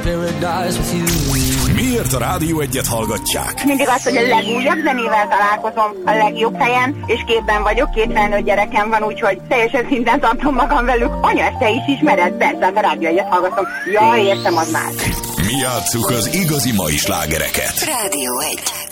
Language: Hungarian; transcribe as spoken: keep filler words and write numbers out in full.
paradise with you. Miért a Rádió Egyet hallgatják? Mindig azt, hogy a legújabb zenével találkozom a legjobb helyen, és képben vagyok, két felnőtt gyerekem van, úgyhogy teljesen szinten tartom magam velük. Anya, ezt te is ismered? Persze, hát a Rádió Egyet hallgatom. Ja, értem, az már. Mi játsszuk az igazi mai slágereket. Rádió Egy.